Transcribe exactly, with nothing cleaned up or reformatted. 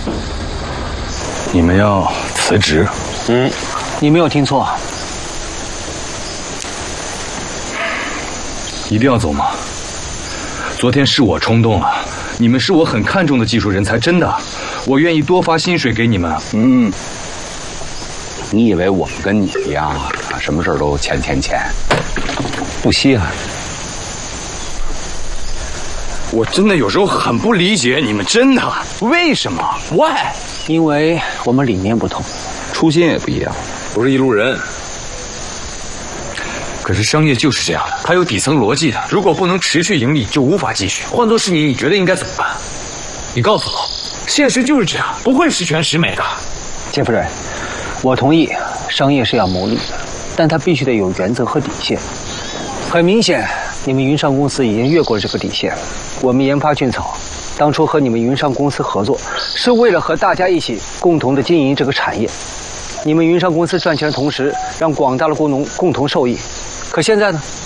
你们要辞职？ 嗯，你没有听错。 一定要走吗？昨天是我冲动了，你们是我很看重的技术人才，真的，我愿意多发薪水给你们。 嗯，你以为我们跟你一样啊？什么事儿都钱钱钱，不稀罕。 我真的有时候很不理解你们，真的，为什么 ？Why？ 因为我们理念不同， 初心也不一样， 不是一路人。可是商业就是这样的，它有底层逻辑的。如果不能持续盈利，就无法继续。换作是你，你觉得应该怎么办？你告诉我，现实就是这样，不会十全十美的。 杰夫瑞，我同意，商业是要牟利的，但它必须得有原则和底线。很明显，你们云上公司已经越过了这个底线。我们研发菌草，当初和你们云上公司合作，是为了和大家一起共同的经营这个产业。你们云上公司赚钱的同时，让广大的工农共同受益。可现在呢，